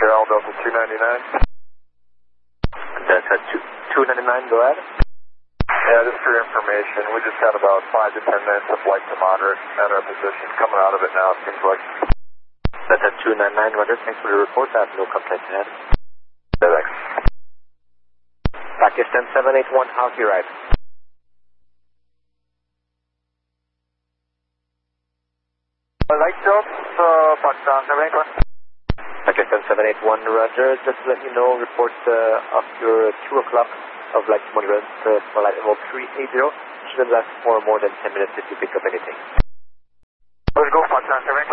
Shell, Delta 299. Delta 299, go ahead. Yeah, just for your information, we just got about 5 to 10 minutes of light to moderate at our position. Coming out of it now, it seems like. Delta 299, Roger. Thanks for the report. I have no complaints ahead. Thanks. Pakistan 781, how's your ride? Light Shield, Pakistan 781. Pakistan 781, Roger. Just to let you know, report of your 2 o'clock of light to moderate for light level 380. Shouldn't last for more than 10 minutes if you pick up anything. Let's go, Pakistan 781.